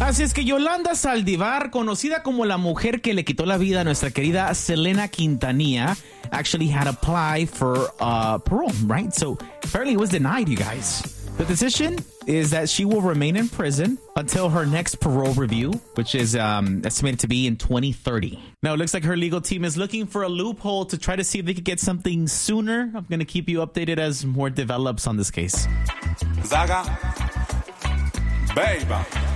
Así es que Yolanda Saldívar, conocida como la mujer que le quitó la vida a nuestra querida Selena Quintanilla, actually had applied for parole, right? So apparently it was denied, you guys. The decision is that she will remain in prison until her next parole review, which is estimated to be in 2030. Now, it looks like her legal team is looking for a loophole to try to see if they could get something sooner. I'm going to keep you updated as more develops on this case. Zaga, baby.